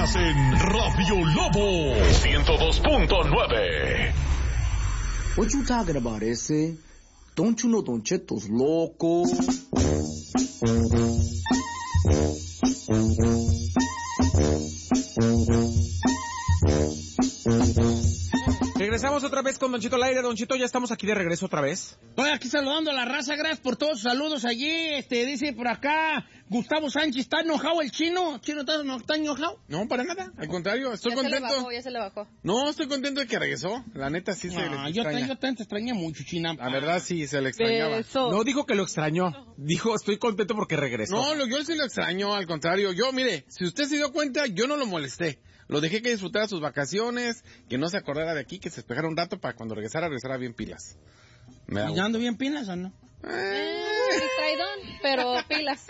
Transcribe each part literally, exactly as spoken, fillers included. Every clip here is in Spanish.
Estás en Radio Lobo ciento dos punto nueve. What you talking about, ese? Don't you know Don Cheto's loco? Regresamos otra vez con Don Chito al aire. Don Chito, ya estamos aquí de regreso otra vez. Estoy aquí saludando a la raza, gracias por todos sus saludos allí. Este, dice por acá, Gustavo Sánchez, ¿está enojado el chino? ¿Chino está, no, está enojado? No, para nada, al contrario, estoy ya contento. Se le bajó, ya se le bajó. No, estoy contento de que regresó, la neta sí se No, le yo, extraña. te, yo te, te extrañé mucho, China. La verdad sí, se le extrañaba. Beso. No dijo que lo extrañó, dijo estoy contento porque regresó. No, lo, yo sí lo extraño, al contrario. Yo, mire, si usted se dio cuenta, yo no lo molesté. Lo dejé que disfrutara sus vacaciones, que no se acordara de aquí, que se despejara un rato para cuando regresara, regresara bien pilas. Me da ¿Y ando bien pilas o no? Eh, distraidón, pero pilas.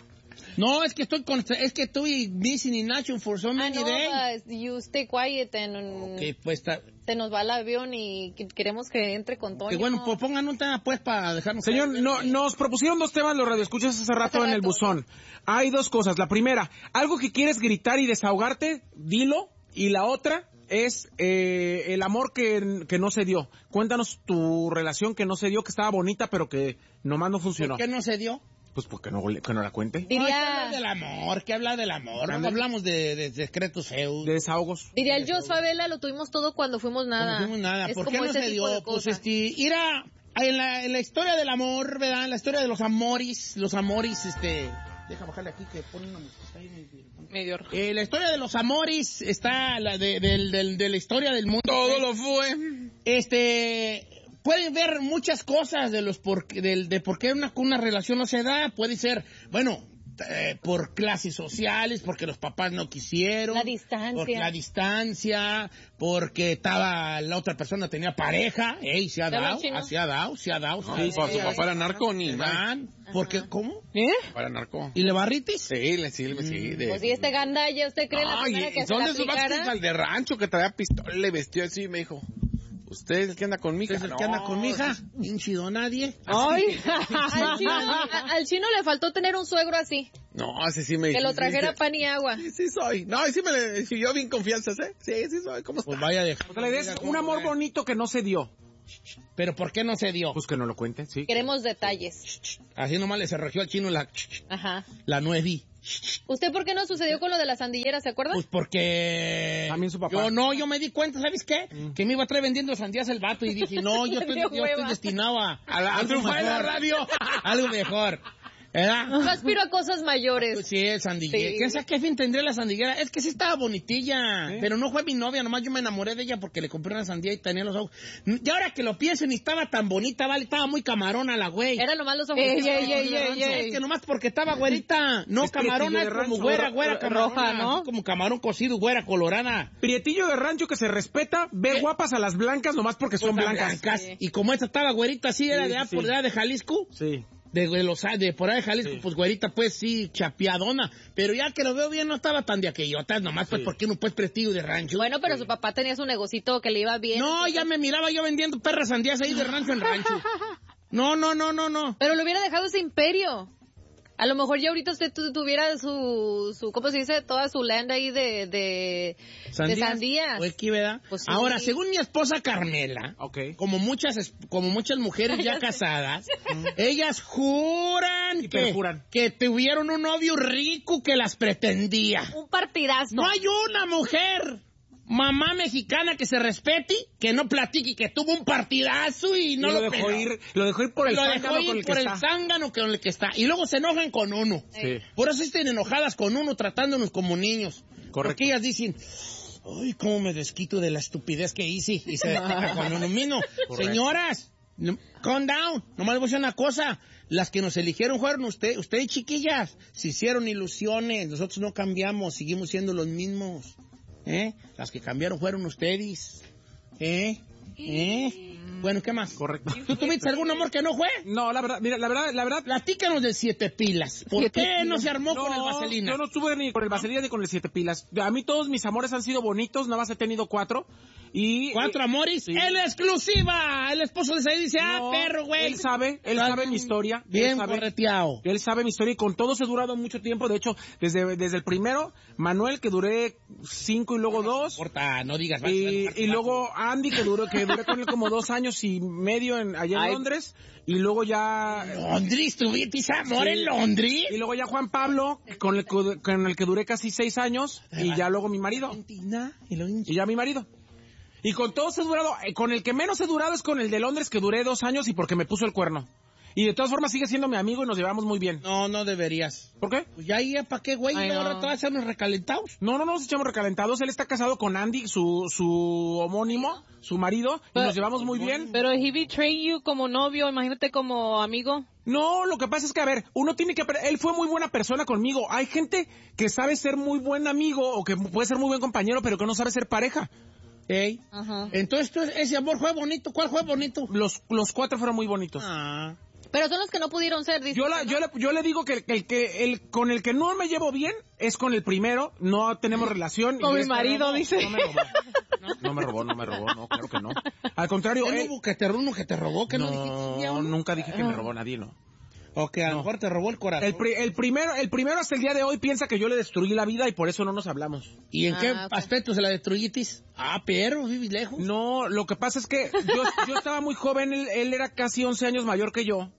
No, es que estoy con, es que estoy missing in action for so I many know, days. but you stay quiet and Ok, pues está. se nos va el avión y que- queremos que entre con Toño. Que bueno, pues pongan un tema pues para dejarnos. Señor, no, nos propusieron dos temas los radioescuchas hace rato Hace en el rato. buzón. Hay dos cosas. La primera, algo que quieres gritar y desahogarte, dilo. Y la otra es eh, el amor que, que no se dio. Cuéntanos tu relación que no se dio, que estaba bonita, pero que nomás no funcionó. ¿Por qué no se dio? Pues porque no, que no la cuente. No, hay que Diría, hablar del amor, que habla del amor. No Ándale. hablamos de, de secretos feos. De desahogos. diría el Jos Favela, lo tuvimos todo cuando fuimos nada. No fuimos nada. Es ¿Por como qué no ese se tipo dio? de Pues cosas. este, ir a, en la, en la historia del amor, ¿verdad? En la historia de los amores, los amores, este, deja bajarle aquí que pone una música ahí medio- Medio Eh, la historia de los amores está la de, del- del- de la historia del mundo. Todo lo fue. Este, pueden ver muchas cosas de los por, del, de por qué una, una relación no se da. Puede ser, bueno, eh, por clases sociales, porque los papás no quisieron. La distancia. Por la distancia, porque estaba, la otra persona tenía pareja. Ey, se ha ¿Te habla dado, chino? se ha dado, se ha dado. No, Sí, pues, sí, su papá era narco, ni ¿verdad? Porque, ¿cómo? ¿Eh? para narco. ¿Y le barritis? Sí, le sí, le sí. De... Pues si este gandalla, ¿usted cree la Ay, primera y que se son la de esos vatos aplicara? al de rancho que traía pistola, le vestió así y me dijo, ¿usted es el que anda con mi hija? ¿Es el que anda con mi hija? ¿Hinchido nadie? Ay, al chino, a- al chino le faltó tener un suegro así, No, ese sí me que lo trajera sí, pan y agua. Sí, sí soy. No, y sí me le sí, yo bien confianza, ¿eh? Sí, sí soy. ¿Cómo está? Pues vaya de... O sea, la idea es un amor bonito que no se dio. ¿Pero por qué no se dio? Pues que no lo cuente, sí. Queremos detalles. Así nomás le cerrojeó al chino la... Ajá. La nuevi. ¿Usted por qué no sucedió con lo de la sandillera, se acuerda? Pues porque... También su papá. Yo no, yo me di cuenta, ¿sabes qué? Que me iba a traer vendiendo sandías el vato y dije, no, yo estoy, dio yo estoy hueva. destinado a, A la- algo a triunfar en la mejor. radio. Algo mejor. ¿Verdad? Yo aspiro a cosas mayores. Pues sí, el sandiguera. Sí. ¿Quién sabe qué fin tendría la sandiguera? Es que sí estaba bonitilla, Sí. pero no fue mi novia, nomás yo me enamoré de ella porque le compré una sandía y tenía los ojos. Y ahora que lo pienso, ni estaba tan bonita, vale, estaba muy camarona la güey. Era nomás los ojos. Ey, ey, ey, ey, ey. Es que nomás porque estaba güerita. No, Es camarona prietillo es de como rancho. güera, güera, Ro- camarona, roja, ¿no? así como camarón cocido, güera, colorada. Prietillo de rancho que se respeta, ve ¿Qué? guapas a las blancas nomás porque son Pues, blancas. Sí. Y como esta estaba güerita, así era Sí, de, sí, por sí. allá de Jalisco. Sí. De, de los de por ahí de Jalisco, Sí. pues güerita, pues sí, chapeadona. Pero ya que lo veo bien, no estaba tan de aquellotas, nomás pues Sí. porque no pues prestigio de rancho. Bueno, pero su papá tenía su negocito que le iba bien. No, entonces- ya me miraba yo vendiendo perras sandías ahí de rancho en rancho. No, no, no, no, no. Pero le hubiera dejado ese imperio. A lo mejor ya ahorita usted tu- tuviera su, su, ¿cómo se dice? Toda su land ahí de, de, de sandías. Pues aquí, ¿verdad? Pues sí. Ahora, según mi esposa Carmela, Ok. como muchas es- como muchas mujeres ya Ya sé. casadas, ellas juran Y que, perjuran. que tuvieron un novio rico que las pretendía. Un partidazo. No hay una mujer, mamá mexicana que se respete, que no platique que tuvo un partidazo y no Y lo, lo dejó peló. ir, lo dejó ir por el lo zángano dejó con ir el que por el está. zángano con el que está. Y luego se enojan con uno. Sí. Por eso están enojadas con uno, tratándonos como niños. Correcto. Porque ellas dicen, ay, cómo me desquito de la estupidez que hice. Y se desquitan con uno mismo. Correcto. Señoras, no- calm down. Nomás les voy a decir una cosa. Las que nos eligieron fueron usted, ustedes chiquillas. Se hicieron ilusiones. Nosotros no cambiamos, seguimos siendo los mismos. ¿Eh? Las que cambiaron fueron ustedes. ¿Eh? ¿Eh? Bueno, ¿qué más? Correcto. ¿Tú tuviste algún amor que no fue? No, la verdad, mira, la verdad, la verdad. Platícanos de Siete Pilas. ¿Por Siete qué no Pilas. se armó con el vaselina? Yo no estuve ni con el vaselina ni con el siete pilas. A mí todos mis amores han sido bonitos, nada más he tenido cuatro. Y, ¿Cuatro amores? Sí. ¡En exclusiva! El esposo de Said dice, ah, No, perro, güey. Él sabe, él sabe mi historia. Bien él sabe, correteado. Él sabe mi historia y con todos he durado mucho tiempo. De hecho, desde, desde el primero, Manuel, que duré cinco y luego dos. No importa, no digas más. Y, y luego Andy, que duró, que duré con él como dos años y medio en, allá en Ay. Londres. Y luego ya... ¿Londres? ¿Tuviste amor Sí. en Londres? Y luego ya Juan Pablo, con el, que- con el que duré casi seis años. Y ya luego mi marido. Argentina, y luego- Y ya mi marido. Y con todos he durado, eh, con el que menos he durado es con el de Londres, que duré dos años y porque me puso el cuerno. Y de todas formas sigue siendo mi amigo y nos llevamos muy bien. No, no deberías. ¿Por qué? Pues ya ahí, ¿para qué, güey? Ay, Ahora no. te vas a hacernos recalentados. No, no, no nos echamos recalentados. Él está casado con Andy, su, su homónimo, su marido, y Pero- nos llevamos muy bien. Pero he betrayed you como novio, imagínate como amigo. No, lo que pasa es que, a ver, uno tiene que... Él fue muy buena persona conmigo. Hay gente que sabe ser muy buen amigo o que puede ser muy buen compañero, pero que no sabe ser pareja. Ey. Ajá. Entonces, tú- ese amor fue bonito. ¿Cuál fue bonito? Los, los cuatro fueron muy bonitos. Ah. Pero son los que no pudieron ser, dice. Yo, la, yo, le, yo le digo que el, el que el con el que no me llevo bien es con el primero, no tenemos relación. Con y mi es- marido, no, dice. No me robó, no, no me robó, no me robó, no, claro que no. Al contrario, ¿No él... hubo que te, uno que te robó? Que no, No, dijiste ni a uno? nunca dije que me robó nadie, no. O que a lo No. mejor te robó el corazón. El, pri- el primero el primero hasta el día de hoy piensa que yo le destruí la vida y por eso no nos hablamos. ¿Y en Ah, qué ok. aspecto se la destruyitis? Ah, pero viví lejos. No, lo que pasa es que yo, yo estaba muy joven, él, él era casi once años mayor que yo.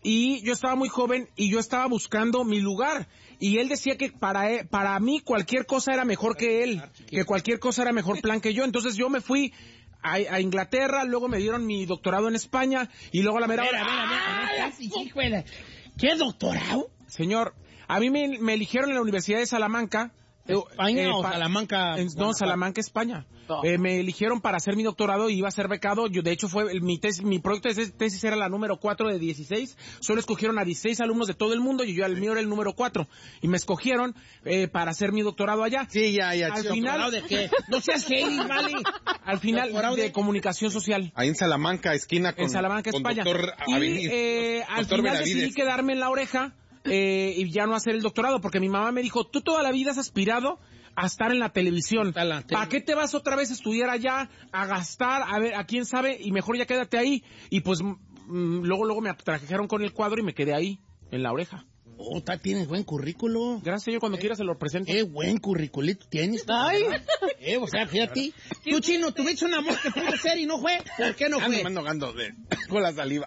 Y yo estaba muy joven y yo estaba buscando mi lugar. Y él decía que para él- para mí cualquier cosa era mejor que él, que cualquier cosa era mejor plan que yo. Entonces yo me fui a, a Inglaterra, luego me dieron mi doctorado en España y luego a la mera Mira, hora- mira, mira, mira, sí, hijo de la- ¿Qué doctorado? Señor, a mí me, me eligieron en la Universidad de Salamanca. eh, ¿España eh, o pa- Salamanca? en- no, Guanajuato? Salamanca, España. Oh. Eh, me eligieron para hacer mi doctorado y iba a ser becado. Yo, de hecho, fue el- mi, tesis, mi proyecto de tesis era la número cuatro de dieciséis. Solo escogieron a dieciséis alumnos de todo el mundo y yo, el mío era el número cuatro. Y me escogieron eh, para hacer mi doctorado allá. Sí, ya, ya. Al chido. final- ¿Doctorado de qué? No seas gay, vale. Al final, Doctorado de de- comunicación social. Ahí en Salamanca, esquina con, En Salamanca, con España. doctor Y Aveni- eh, al doctor final Benavides. decidí quedarme en la oreja eh, y ya no hacer el doctorado, porque mi mamá me dijo, tú toda la vida has aspirado a estar en la televisión. A la tele. ¿Para qué te vas otra vez a estudiar allá, a gastar, a ver, a quién sabe, y mejor ya quédate ahí? Y pues mm, luego, luego me trajeron con el cuadro y me quedé ahí, en la oreja. Oh, ta- tienes buen currículo. Gracias, señor, cuando quiera se lo presento. Qué buen curriculito tienes. Ay. Eh, o sea, fíjate. Tú, Chino, tuviste un amor que pudo ser y no fue. ¿Por qué no Ando, fue? me ando ahogando de- con la saliva.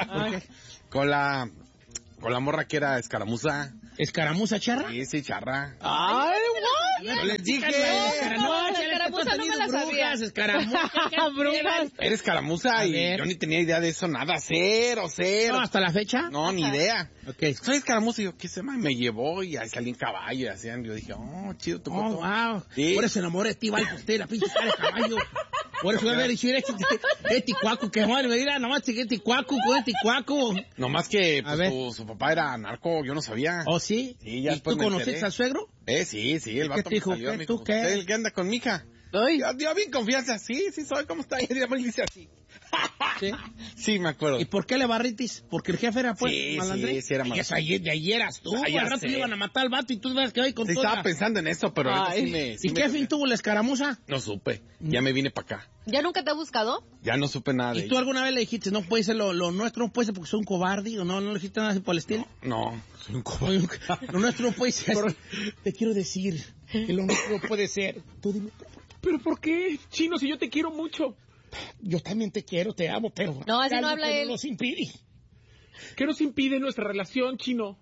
Con la, con la morra que era escaramuza. ¿Escaramuza charra? Sí, sí, charra. Ay, Yo les dije. No, la chale, escaramuza tú no me has la tenido sabía. brujas, escaramuza. Brujas. Eres escaramuza A y ver. yo ni tenía idea de eso, nada. Cero, cero. No, hasta la fecha. No, ni idea. Ok. Soy escaramuza y yo, ¿qué se llama? Y me llevó y ahí salí en caballo y hacían. Yo dije, oh, chido, tu Oh, wow. Sí. Por eso se enamoró de ti, vale, usted, la pinche cara de caballo. Por eso voy a ver, dicho, este, este cuaco, que madre me dirá, nomás que este cuaco, con este cuaco. Nomás que A pues, ver. su, su papá era narco, yo no sabía. ¿Oh, sí? Sí, ya ¿Y después tú me conociste enteré. al suegro? Eh, sí, sí, el ¿Qué vato te dijo? me salió, ¿Qué? me ¿Tú dijo, qué? ¿usted qué anda con mi hija? Ay. Yo, yo bien confianza, sí, sí, soy, ¿cómo está? Y ella me dice así. Sí. Sí, me acuerdo. ¿Y por qué le barritis? Porque el jefe era, pues, Sí, malandrín. sí, sí era Y mal- eso ayer, de ayer eras tú. Ah, ya Al rato sé. le iban a matar al vato y tú ves que hoy con Sí, toda... estaba pensando en eso, pero ahorita Ay. sí me... sí ¿Y me- qué fin tuvo la escaramuza? No supe, ya me vine para acá. ¿Ya nunca te ha buscado? Ya no supe nada de ¿Y tú ella. alguna vez le dijiste, no puede ser lo, lo nuestro, no puede ser porque soy un cobarde? ¿O no, no le dijiste nada así por el estilo? No, soy un cobarde. Oye, lo nuestro no puede ser. Te quiero decir que lo nuestro no puede ser. Tú dime, ¿Pero por qué, Chino, si yo te quiero mucho? yo también te quiero, te amo, pero... No, así no algo habla que él. nos impide. ¿Qué nos impide nuestra relación, Chino?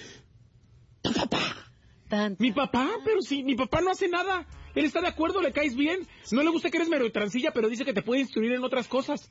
Tan- Mi papá, pero si mi papá no hace nada. Él está de acuerdo, le caes bien. No le gusta que eres mero transilla, pero dice que te puede instruir en otras cosas.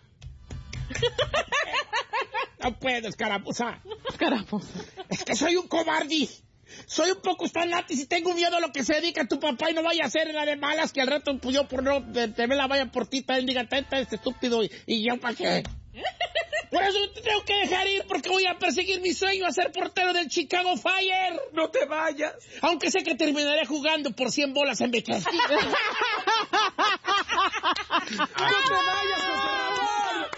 No puedo, escaramuza. Caramba. Es que soy un cobarde. Soy un poco estanatis y tengo miedo a lo que se dedica tu papá y no vaya a ser la de malas que al rato pues, yo por no te, te me la vaya por ti, también diga, está este estúpido y, y yo para qué. Por eso te tengo que dejar ir porque voy a perseguir mi sueño a ser portero del Chicago Fire. No te vayas. Aunque sé que terminaré jugando por cien bolas en Bequeski. No te vayas, José Ramón. No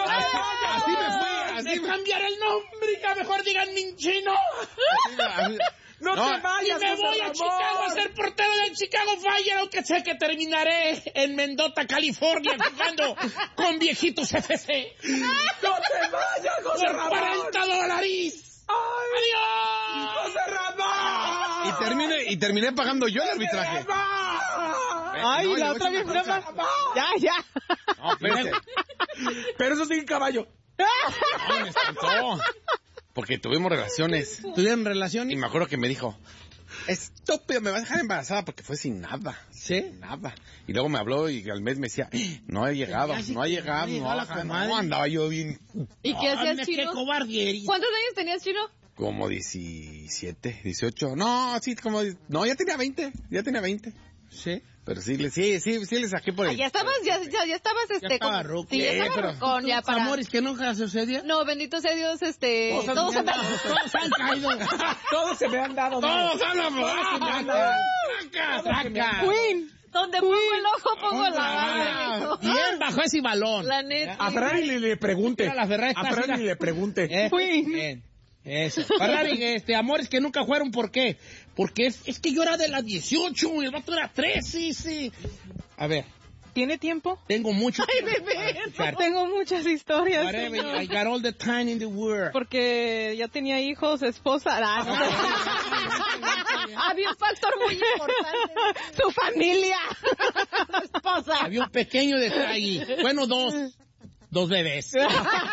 Así, así me fui, así me cambiar el nombre, ya mejor digan Minchino. No, no te vayas, y me José voy Ramón. a Chicago a ser portero del Chicago Fire, aunque sé que terminaré en Mendota, California, jugando con viejitos F C. ¡No te vayas, José Por Ramón! cuarenta dólares. ¡Ay! ¡Adiós! ¡José Ramón! Y terminé, y terminé pagando yo el arbitraje. Ay, no, la le otra voy a vez decir una no cosa. Ya, ya. No, espérate. Pero eso sigue caballo. No, me espantó. Porque tuvimos relaciones. ¿Tuvieron relación? Y me acuerdo que me dijo, estúpido, me vas a dejar embarazada porque fue sin nada. ¿Sí? Sin nada. Y luego me habló y al mes me decía, no he llegado, Ya, sí, no ha que llegado, no llegó no, la ajá, comadre. no, andaba yo bien, ¿Y qué hacías, Qué Chino? cobardiería. ¿Cuántos años tenías, Chino? como diecisiete, dieciocho. No, sí, como, no, ya tenía veinte, ya tenía veinte. ¿Sí? Pero sí, le- sí, sí, sí le saqué por Ah, ahí. ya estabas, ya, ya, ya estabas, este, estaba como- ruco. sí, ya Sí, estaba pero- rucón, ya Los para... amores que nunca sucedían. No, bendito sea Dios, este, Todos, todos se me... todos han caído. Todos se me han dado. Todos han hablado. Traca, traca. Queen. Donde pongo el ojo, pongo la Ah, mano. Bien bajo ese balón. La neta. A Ferrari le, le pregunte. Mira, la Ferrari A está Ferrari así, le pregunte. Eh, Queen. bien. Eso. Ferrari, este, amores que nunca fueron, ¿por qué? Porque es, es que yo era de las dieciocho y el vato era trece, sí. A ver, ¿Tiene tiempo? tengo mucho Ay, tiempo bebé. para escuchar. Tengo muchas historias. Whatever, señor. I got all the time in the world. Porque ya tenía hijos, esposa. Ah, no. Había un factor muy importante. Su familia. Su esposa. Había un pequeño detalle. Bueno, dos. Dos bebés. No,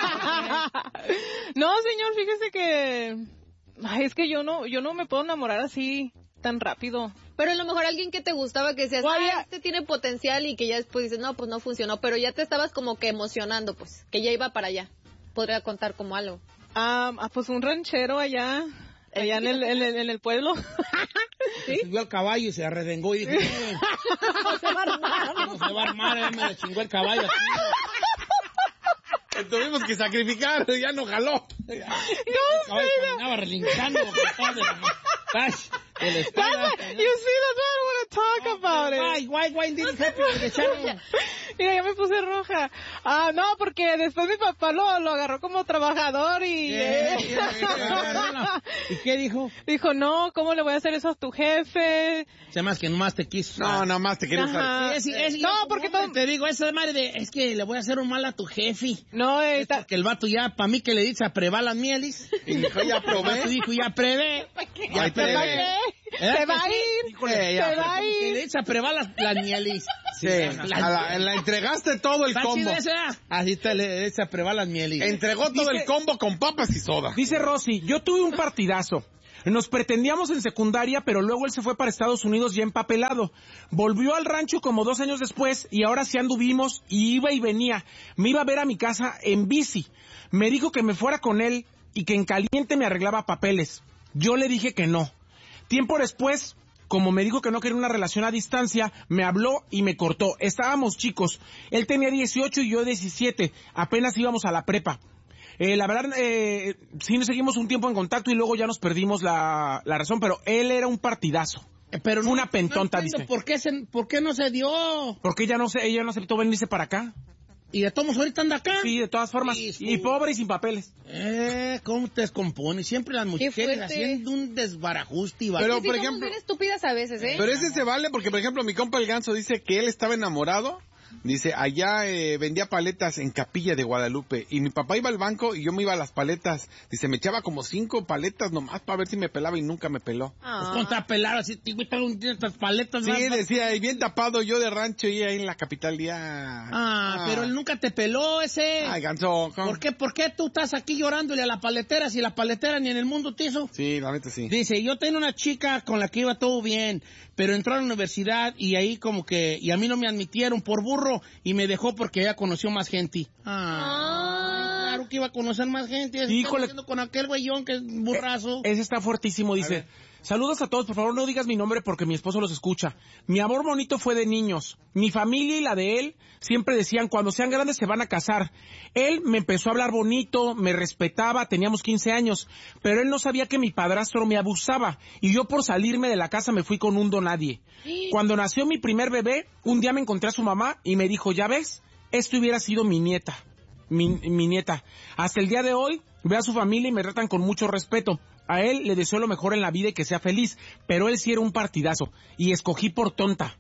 señor, fíjese que... Ay, es que yo no, yo no me puedo enamorar así tan rápido. Pero a lo mejor alguien que te gustaba, que decías, O ah, había- este tiene potencial, y que ya después dices, no, pues no funcionó, pero ya te estabas como que emocionando, pues, que ya iba para allá. Podría contar como algo. Ah, ah, pues un ranchero allá, allá en el, en el, en el pueblo. Se subió al caballo y se arredengó y dijo, "Eh, No se va a armar. ¿cómo se va a armar? Eh, me le chingó el caballo aquí. Tuvimos que sacrificar, ya no jaló. El caballo caminaba relinchando porque estaba de la... Ay, el espada. You see, that's why I want to talk about it. Why, why, why did it happen with the channel? Mira, ya me puse roja. Ah, no, porque después mi papá lo, lo agarró como trabajador y... Yeah, eh, yeah, yeah. ¿Y qué dijo? dijo, no, ¿cómo le voy a hacer eso a tu jefe? Se más que nomás te quiso. No, nada más te quería usar. Ajá. Es, es, No, yo, porque hombre, todo- te digo, esa madre de, es que le voy a hacer un mal a tu jefe. No, eh, Es ta- porque el vato ya, para mí que le dice a prevar las mielis. Y dijo, ya El vato probé. dijo, ya prevé. Ya Ay, ¿se va a te- qué? ¿Eh? Se va a ir, Híjole, ya, se va a Que le ir. dice a prevar las, las mielis. Sí, a la, la entregaste todo el ¿Está combo. chido ese? Así te le dice a prevar las mielis. Entregó todo el combo con papas y soda. Dice Rosy, yo tuve un partidazo. Nos pretendíamos en secundaria, pero luego él se fue para Estados Unidos ya empapelado. Volvió al rancho como dos años después y ahora sí anduvimos y iba y venía. Me iba a ver a mi casa en bici. Me dijo que me fuera con él y que en caliente me arreglaba papeles. Yo le dije que no. Tiempo después, como me dijo que no quería una relación a distancia, me habló y me cortó. Estábamos chicos. Él tenía dieciocho y yo diecisiete. Apenas íbamos a la prepa. Eh, la verdad, eh, sí nos seguimos un tiempo en contacto y luego ya nos perdimos la, la razón, pero él era un partidazo. Eh, Pero Fue una pentonta, no entiendo dice. ¿Por qué, se, ¿Por qué no se dio? Porque ella no se, ella no aceptó venirse para acá. Y de todos ahorita anda acá. Sí, de todas formas. Sí, Y pobre y sin papeles. Eh, ¿cómo te descompone? Siempre las mujeres fuerte. haciendo un desbarajuste y va. Pero, Sí, por somos ejemplo... bien estúpidas a veces, ¿eh? Pero ese se vale porque, por ejemplo, mi compa el Ganso dice que él estaba enamorado. Dice, allá eh, vendía paletas en Capilla de Guadalupe. Y mi papá iba al banco y yo me iba a las paletas. Dice, me echaba como cinco paletas nomás para ver si me pelaba y nunca me peló. Ah. Pues contra pelar así, te voy a un día estas paletas. Sí, más- decía, y bien tapado yo de rancho y ahí en la capital ya... Ah, pero él nunca te peló ese. Ay, Ganso. ¿cómo? ¿Por qué, ¿Por qué tú estás aquí llorándole a la paletera si la paletera ni en el mundo te hizo? Sí, la neta sí. Dice, yo tenía una chica con la que iba todo bien, pero entró a la universidad y ahí como que, y a mí no me admitieron por burro y me dejó porque ella conoció más gente. Ah, claro que iba a conocer más gente. Híjole. Híjole. Con aquel güeyón que es burrazo. Ese está fuertísimo, dice. Saludos a todos, por favor no digas mi nombre porque mi esposo los escucha. Mi amor bonito fue de niños. Mi familia y la de él siempre decían, cuando sean grandes se van a casar. Él me empezó a hablar bonito, me respetaba, teníamos quince años, pero él no sabía que mi padrastro me abusaba y yo por salirme de la casa me fui con un donadie. Cuando nació mi primer bebé, un día me encontré a su mamá y me dijo, ya ves, esto hubiera sido mi nieta. mi, mi nieta. Hasta el día de hoy, ve a su familia y me tratan con mucho respeto. A él le deseo lo mejor en la vida y que sea feliz, pero él sí era un partidazo, y escogí por tonta.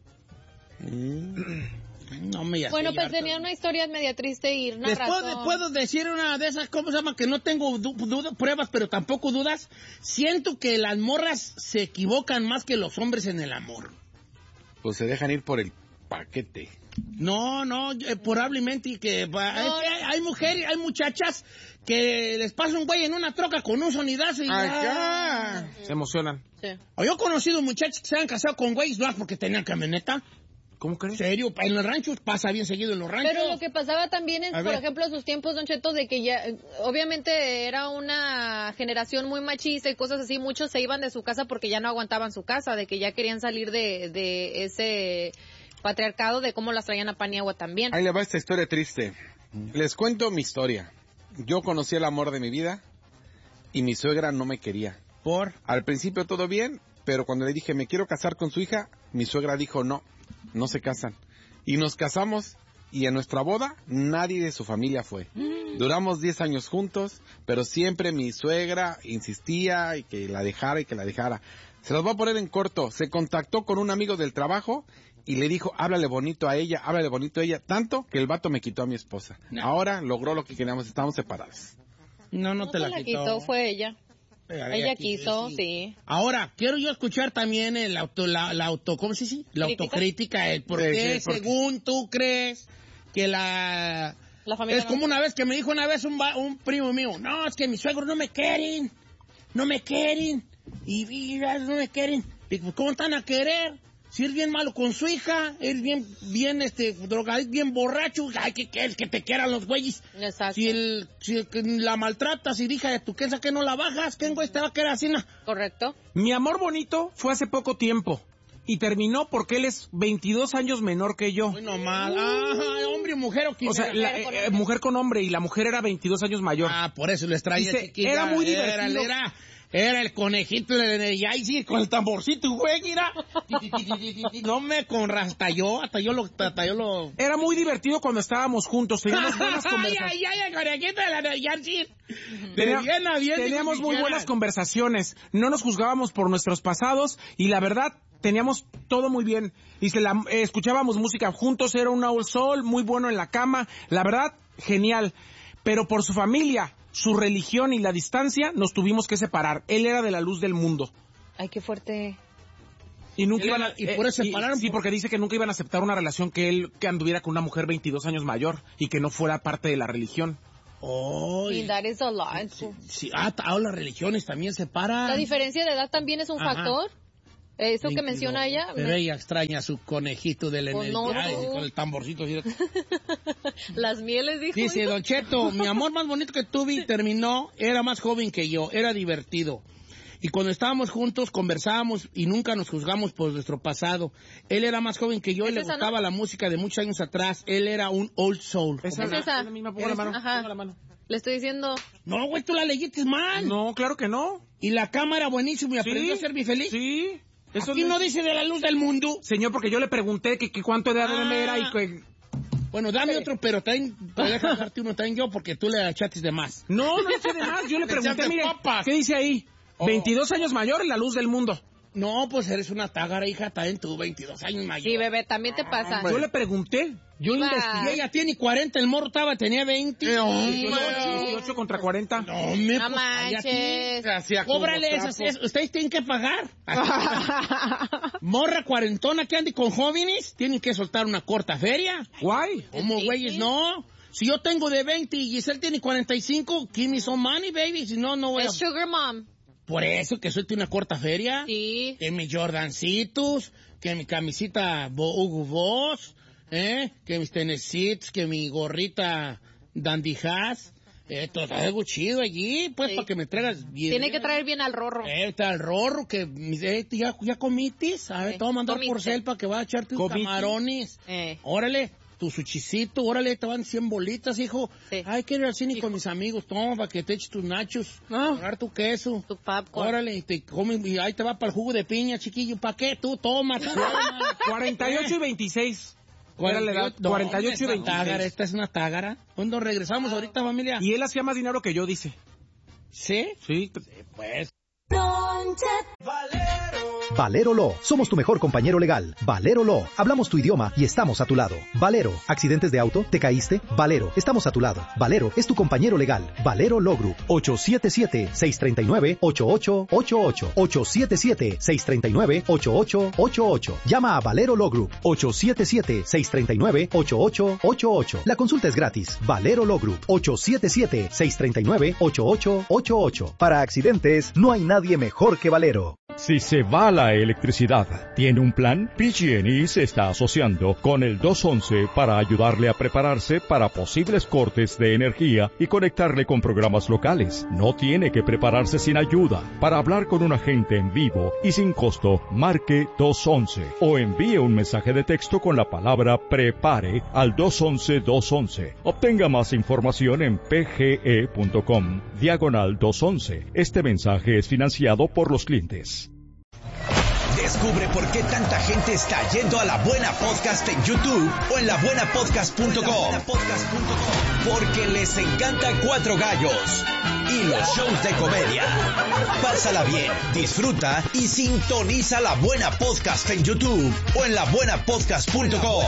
No me Bueno, pues tenía una historia media triste y una Después razón. de, puedo decir una de esas, ¿cómo se llama? Que no tengo du duda, pruebas, pero tampoco dudas. Siento que las morras se equivocan más que los hombres en el amor. Pues se dejan ir por el paquete. No, no, eh, probablemente que no, hay, no. hay mujeres, hay muchachas que les pasa un güey en una troca con un sonidazo y acá se emocionan. Sí. Yo he conocido muchachas que se han casado con güeyes no porque tenían camioneta. ¿Cómo crees? ¿En serio? En los ranchos pasa bien seguido en los ranchos. Pero lo que pasaba también en, por ejemplo, sus tiempos, Don Cheto, de que ya, obviamente era una generación muy machista y cosas así, muchos se iban de su casa porque ya no aguantaban su casa, de que ya querían salir de, de ese patriarcado, de cómo las traían a pan y agua también. Ahí le va esta historia triste. Les cuento mi historia. Yo conocí el amor de mi vida y mi suegra no me quería. ¿Por? Al principio todo bien, pero cuando le dije me quiero casar con su hija, mi suegra dijo no. No se casan. Y nos casamos y en nuestra boda nadie de su familia fue. Mm. Duramos diez años juntos, pero siempre mi suegra insistía y que la dejara y que la dejara. Se los voy a poner en corto. Se contactó con un amigo del trabajo y le dijo, háblale bonito a ella, háblale bonito a ella. Tanto que el vato me quitó a mi esposa. No. Ahora logró lo que queríamos, estamos separados. No, no, no te la, la quitó. quitó. Fue ella. Ella, ella quiso, sí. sí. Ahora, quiero yo escuchar también el auto, la, la auto, ¿cómo se dice? La ¿Crítica? autocrítica, el por qué, sí, según tú crees que la... la familia es no como una vez que me dijo una vez un, un primo mío, no, es que mis suegros no me quieren, no me quieren, y, y no me quieren. Y, ¿cómo están a querer? Si eres bien malo con su hija, eres bien, bien, este, drogadito, bien borracho, ay, que, que, que te quieran los güeyes. Exacto. Si, el, si el, la maltratas y dije, tú qué que no la bajas, ¿qué güey te va a querer así? No? Correcto. Mi amor bonito fue hace poco tiempo y terminó porque él es veintidós años menor que yo. Muy normal. Ah, hombre y mujer o quién. O sea, la, eh, mujer con hombre y la mujer era veintidós años mayor. Ah, por eso lo extraña, Dice, chiquilla. Era muy divertido. Era, era, Era el conejito de y ahí sí, con el tamborcito, güey, mira. No me con hasta yo, hasta yo lo, hasta yo lo. Era muy divertido cuando estábamos juntos, teníamos buenas conversaciones. Ay, ay, ay, el conejito de la Yancy. Tenía, bien a bien, teníamos muy buenas conversaciones, no nos juzgábamos por nuestros pasados y la verdad teníamos todo muy bien. Y se la, eh, escuchábamos música juntos, era un old soul muy bueno en la cama, la verdad genial. Pero por su familia, su religión y la distancia, nos tuvimos que separar. Él era de la luz del mundo. Ay, qué fuerte. Y nunca iban a, y por eso eh, separaron. Y, sí, porque dice que nunca iban a aceptar una relación que él que anduviera con una mujer veintidós años mayor y que no fuera parte de la religión. Oh, y that is a lot. Sí, sí, ah, las religiones también separan. La diferencia de edad también es un Ajá. factor. Eso que menciona no, ella. Pero me... ella extraña su conejito del pues no, Ay, no. con el tamborcito. ¿Sí? Las mieles, dijo. Dice, Don Cheto, mi amor más bonito que tuve terminó, era más joven que yo, era divertido. Y cuando estábamos juntos conversábamos y nunca nos juzgamos por nuestro pasado. Él era más joven que yo y le esa, gustaba ¿no? la música de muchos años atrás. Él era un old soul. Esa es esa. Es la misma, pongo la mano, Ajá. pongo la mano. Le estoy diciendo. No, güey, tú la leíste mal. No, claro que no. Y la cama era buenísima y sí, aprendió a ser bien feliz. Sí. Eso Aquí no dice de la luz del mundo. Señor, porque yo le pregunté que, que cuánto edad ah. era y que... Bueno, dame sí. otro, pero también podría darte uno también yo porque tú le echaste de más. No, no le eché de más. Yo le pregunté, mire, papas. ¿qué dice ahí? Oh. veintidós años mayor en la luz del mundo. No, pues eres una tágara, hija, también tú, veintidós años mayor. Sí, bebé, también te pasa. Ah, yo le pregunté, yo Va. investigué. Ella tiene cuarenta, el morro estaba, tenía veinte. Eh, dieciocho contra cuarenta. No, me no manches. Cóbrale esas, esas, ustedes tienen que pagar. Morra cuarentona que ande con jóvenes, tienen que soltar una corta feria. Guay. ¿Cómo, güeyes? No. Si yo tengo de veinte y Giselle tiene cuarenta y cinco, give me some money, baby. Si no, no voy a... Es sugar mom. Por eso que suelte una corta feria. Sí. Que mis Jordancitos, que mi camisita Hugo Boss, ¿eh? Que mis tenecitos, que mi gorrita Dandy Has. Esto está algo chido allí, pues, sí. Para que me traigas bien. Tiene que traer bien al rorro. Eh, está al rorro, que eh, ya, ya comitis. A ver, eh, te voy a mandar comite. Por cel para que vaya a echarte unos camarones. Eh. Órale. Tu suchicito, órale, te van cien bolitas, hijo. Sí. Ay, quiero ir al cine hijo. Con mis amigos, toma, para que te eches tus nachos, no. Pagar tu queso. Tu popcorn. Órale, y te comes, y ahí te va para el jugo de piña, chiquillo. ¿Para qué? Tú, toma, tú, toma. cuarenta y ocho y veintiséis. Era la edad, cuarenta y ocho y veintiséis. Tágara, esta es una tágara. ¿Cuándo regresamos ahorita, familia? Y él hacía más dinero que yo, dice. ¿Sí? Sí. Sí, pues. Valero Law. Somos tu mejor compañero legal. Valero Law. Hablamos tu idioma y estamos a tu lado. Valero. ¿Accidentes de auto? ¿Te caíste? Valero. Estamos a tu lado. Valero es tu compañero legal. Valero Law Group. ocho siete siete, seis tres nueve, ocho ocho ocho ocho. ocho siete siete, seis tres nueve, ocho ocho ocho ocho. Llama a Valero Law Group. ocho siete siete, seis tres nueve, ocho ocho ocho ocho. La consulta es gratis. Valero Law Group. ocho siete siete, seis tres nueve, ocho ocho ocho ocho. Para accidentes, no hay nadie mejor que Valero. Si se va la electricidad, ¿tiene un plan? P G and E se está asociando con el dos once para ayudarle a prepararse para posibles cortes de energía y conectarle con programas locales. No tiene que prepararse sin ayuda. Para hablar con un agente en vivo y sin costo, marque dos once o envíe un mensaje de texto con la palabra prepare al dos once dos once. Obtenga más información en pge.com diagonal dos once. Este mensaje es financiado por los clientes. Descubre por qué tanta gente está yendo a La Buena Podcast en YouTube o en la buena podcast punto com. Porque les encanta Cuatro Gallos y los shows de comedia. Pásala bien, disfruta y sintoniza La Buena Podcast en YouTube o en la buena podcast punto com.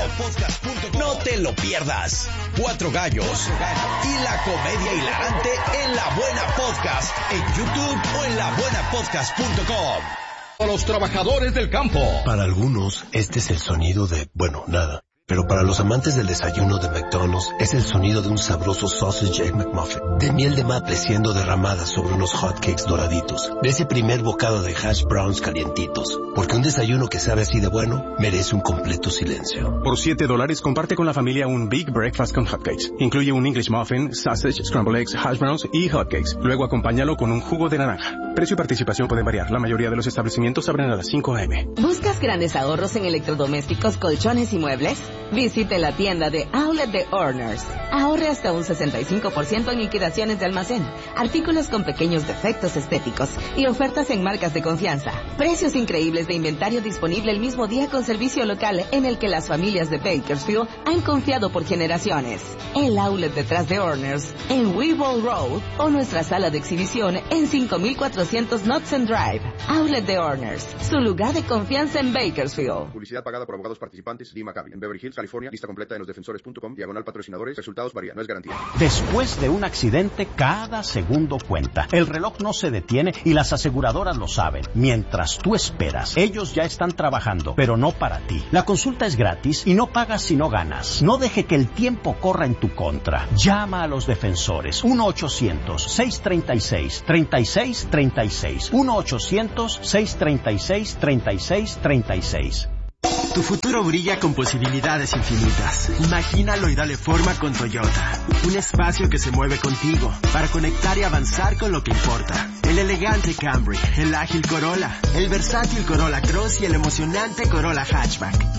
No te lo pierdas. Cuatro Gallos y la comedia hilarante en La Buena Podcast en YouTube o en la buena podcast punto com. A los trabajadores del campo. Para algunos, este es el sonido de, bueno, nada. Pero para los amantes del desayuno de McDonald's, es el sonido de un sabroso sausage egg McMuffin, de miel de maple siendo derramada sobre unos hotcakes doraditos, de ese primer bocado de hash browns calientitos. Porque un desayuno que sabe así de bueno, merece un completo silencio. Por siete dólares, comparte con la familia un Big Breakfast con hotcakes. Incluye un English muffin, sausage, scrambled eggs, hash browns y hotcakes. Luego acompáñalo con un jugo de naranja. Precio y participación pueden variar. La mayoría de los establecimientos abren a las cinco a eme ¿Buscas grandes ahorros en electrodomésticos, colchones y muebles? Visite la tienda de Outlet de Orners. Ahorre hasta un sesenta y cinco por ciento en liquidaciones de almacén, artículos con pequeños defectos estéticos y ofertas en marcas de confianza. Precios increíbles de inventario disponible el mismo día con servicio local en el que las familias de Bakersfield han confiado por generaciones. El outlet detrás de Orners en Weevil Road o nuestra sala de exhibición en cinco mil cuatrocientos Knudsen Drive. Outlet de Orners, su lugar de confianza en Bakersfield. Publicidad pagada por abogados participantes. Lee Maccabi, en Beverly Hills, California. Lista completa en los defensores punto com, diagonal patrocinadores. Resultados varían, no es garantía. Después de un accidente, cada segundo cuenta. El reloj no se detiene y las aseguradoras lo saben. Mientras tú esperas, ellos ya están trabajando, pero no para ti. La consulta es gratis y no pagas si no ganas. No deje que el tiempo corra en tu contra. Llama a los defensores. uno ochocientos, seiscientos treinta y seis, treinta y seis treinta y seis. uno ochocientos, seiscientos treinta y seis, treinta y seis treinta y seis. Tu futuro brilla con posibilidades infinitas. Imagínalo y dale forma con Toyota. Un espacio que se mueve contigo para conectar y avanzar con lo que importa. El elegante Camry, el ágil Corolla, el versátil Corolla Cross y el emocionante Corolla Hatchback.